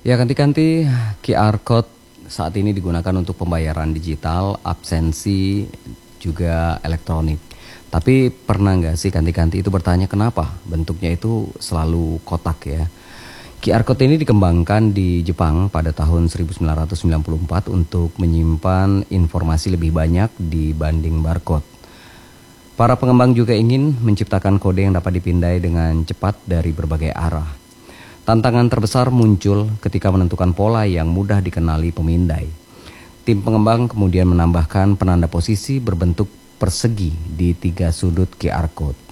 Ya, ganti-ganti QR code saat ini digunakan untuk pembayaran digital, absensi, juga elektronik. Tapi pernah nggak sih ganti-ganti itu bertanya kenapa bentuknya itu selalu kotak ya? QR code ini dikembangkan di Jepang pada tahun 1994 untuk menyimpan informasi lebih banyak dibanding barcode. Para pengembang juga ingin menciptakan kode yang dapat dipindai dengan cepat dari berbagai arah. Tantangan terbesar muncul ketika menentukan pola yang mudah dikenali pemindai. Tim pengembang kemudian menambahkan penanda posisi berbentuk persegi di 3 sudut QR code.